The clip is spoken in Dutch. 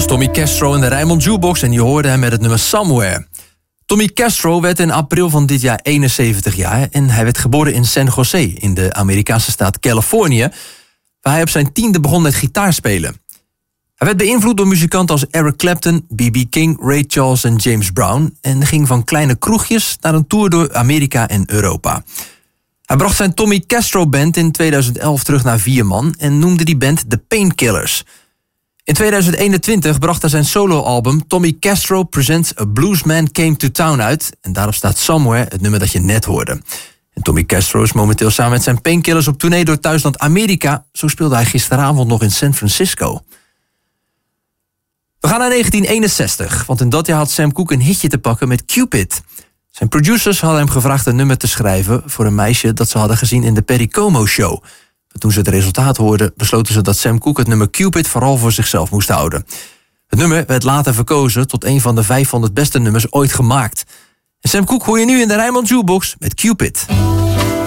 was Tommy Castro in de Rijnmond Jukebox en je hoorde hem met het nummer Somewhere. Tommy Castro werd in april van dit jaar 71 jaar en hij werd geboren in San Jose in de Amerikaanse staat Californië, waar hij op zijn 10e begon met gitaarspelen. Hij werd beïnvloed door muzikanten als Eric Clapton, B.B. King, Ray Charles en James Brown en ging van kleine kroegjes naar een tour door Amerika en Europa. Hij bracht zijn Tommy Castro Band in 2011 terug naar 4 man en noemde die band The Painkillers. In 2021 bracht hij zijn soloalbum Tommy Castro Presents A Bluesman Came to Town uit en daarop staat Somewhere, het nummer dat je net hoorde. En Tommy Castro is momenteel samen met zijn Painkillers op tournee door thuisland Amerika. Zo speelde hij gisteravond nog in San Francisco. We gaan naar 1961, want in dat jaar had Sam Cooke een hitje te pakken met Cupid. Zijn producers hadden hem gevraagd een nummer te schrijven voor een meisje dat ze hadden gezien in de Perry Como Show. Maar toen ze het resultaat hoorden, besloten ze dat Sam Cooke het nummer Cupid vooral voor zichzelf moest houden. Het nummer werd later verkozen tot een van de 500 beste nummers ooit gemaakt. En Sam Cooke hoor je nu in de Rijnmond Jukebox met Cupid.